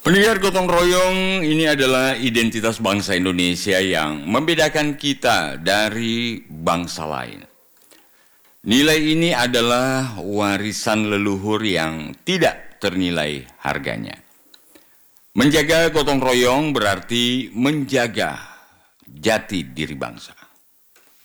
Pendengar gotong royong, ini adalah identitas bangsa Indonesia yang membedakan kita dari bangsa lain. Nilai ini adalah warisan leluhur yang tidak ternilai harganya. Menjaga gotong royong berarti menjaga jati diri bangsa.